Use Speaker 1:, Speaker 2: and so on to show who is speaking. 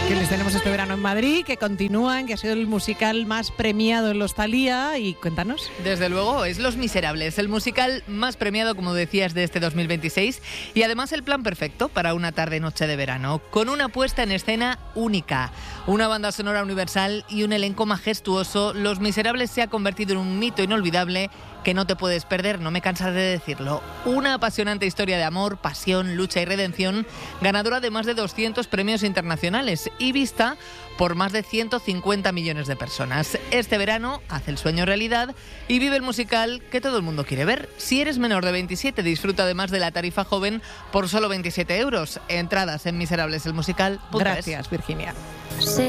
Speaker 1: que les tenemos este verano en Madrid, que continúan, que ha sido el musical más premiado en los Thalía. Y cuéntanos.
Speaker 2: Desde luego, es Los Miserables, el musical más premiado, como decías, de este 2026, y además el plan perfecto para una tarde-noche de verano, con una puesta en escena única, una banda sonora universal y un elenco majestuoso. Los Miserables se ha convertido en un mito inolvidable que no te puedes perder, no me cansas de decirlo. Una apasionante historia de amor, pasión, lucha y redención, ganadora de más de 200 premios internacionales y vista por más de 150 millones de personas. Este verano hace el sueño realidad y vive el musical que todo el mundo quiere ver. Si eres menor de 27, disfruta además de la tarifa joven por solo 27 euros. Entradas en miserableselmusical.es.
Speaker 1: Gracias, Virginia.